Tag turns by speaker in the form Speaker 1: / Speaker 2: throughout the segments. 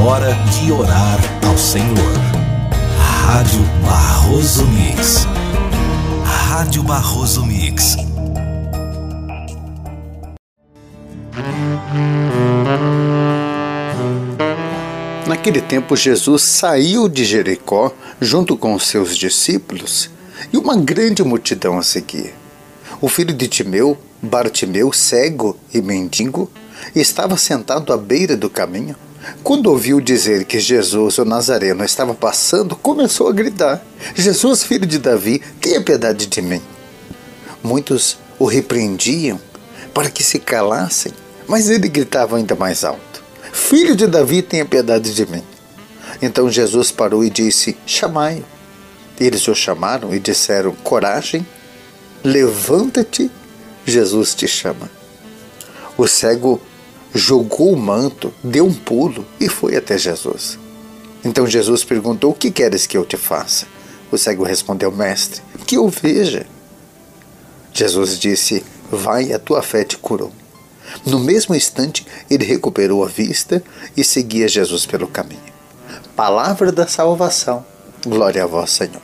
Speaker 1: hora de orar ao Senhor. Rádio Barroso Mix. Rádio Barroso Mix.
Speaker 2: Naquele tempo, Jesus saiu de Jericó junto com os seus discípulos e uma grande multidão a seguir. O filho de Timeu, Bartimeu, cego e mendigo, estava sentado à beira do caminho. Quando ouviu dizer que Jesus, o Nazareno, estava passando, começou a gritar: Jesus, filho de Davi, tenha piedade de mim. Muitos o repreendiam para que se calassem, mas ele gritava ainda mais alto: Filho de Davi, tenha piedade de mim. Então Jesus parou e disse: chamai-o. Eles o chamaram e disseram: coragem, levanta-te, Jesus te chama. O cego jogou o manto, deu um pulo e foi até Jesus. Então Jesus perguntou: o que queres que eu te faça? O cego respondeu: mestre, que eu veja. Jesus disse: vai, a tua fé te curou. No mesmo instante, ele recuperou a vista e seguia Jesus pelo caminho. Palavra da salvação. Glória a vós, Senhor.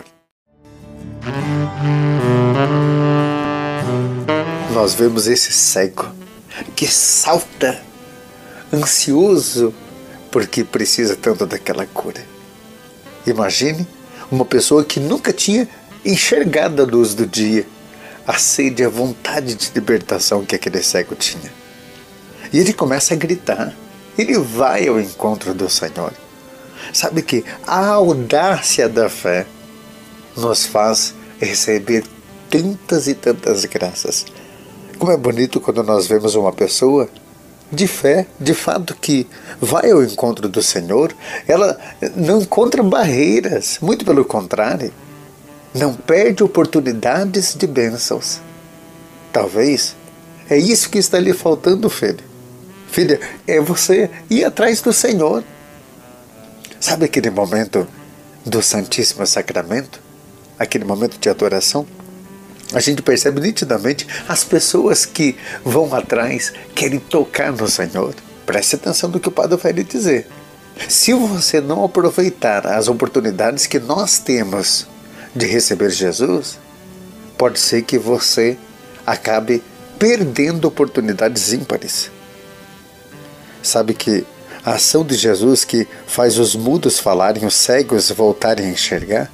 Speaker 2: Nós vemos esse cego que salta, ansioso, porque precisa tanto daquela cura. Imagine uma pessoa que nunca tinha enxergado a luz do dia, a sede, a vontade de libertação que aquele cego tinha. E ele começa a gritar, ele vai ao encontro do Senhor. Sabe que a audácia da fé nos faz receber tantas e tantas graças. Como é bonito quando nós vemos uma pessoa de fé, de fato, que vai ao encontro do Senhor. Ela não encontra barreiras, muito pelo contrário, não perde oportunidades de bênçãos. Talvez é isso que está lhe faltando, filho. Filha, é você ir atrás do Senhor. Sabe aquele momento do Santíssimo Sacramento? Aquele momento de adoração? A gente percebe nitidamente as pessoas que vão atrás, querem tocar no Senhor. Preste atenção no que o Padre vai lhe dizer. Se você não aproveitar as oportunidades que nós temos de receber Jesus, pode ser que você acabe perdendo oportunidades ímpares. Sabe que a ação de Jesus que faz os mudos falarem, os cegos voltarem a enxergar,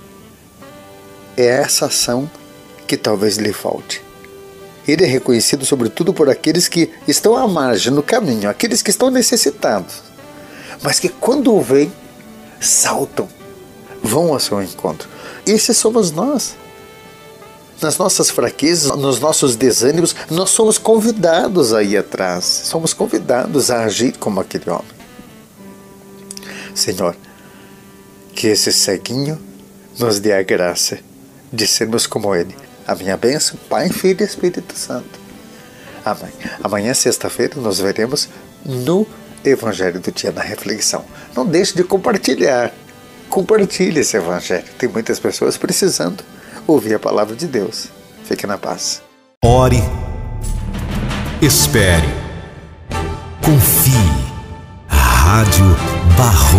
Speaker 2: é essa ação que talvez lhe falte. Ele é reconhecido sobretudo por aqueles que estão à margem, no caminho, aqueles que estão necessitados, mas que quando o veem, saltam, vão ao seu encontro. Esses somos nós. Nas nossas fraquezas, nos nossos desânimos, nós somos convidados a ir atrás, somos convidados a agir como aquele homem. Senhor, que esse ceguinho nos dê a graça de sermos como ele. A minha bênção, Pai, Filho e Espírito Santo. Amém. Amanhã, sexta-feira, nos veremos no Evangelho do Dia, na reflexão. Não deixe de compartilhar. Compartilhe esse Evangelho. Tem muitas pessoas precisando ouvir a palavra de Deus. Fique na paz.
Speaker 1: Ore, espere, confie. Rádio Barroso.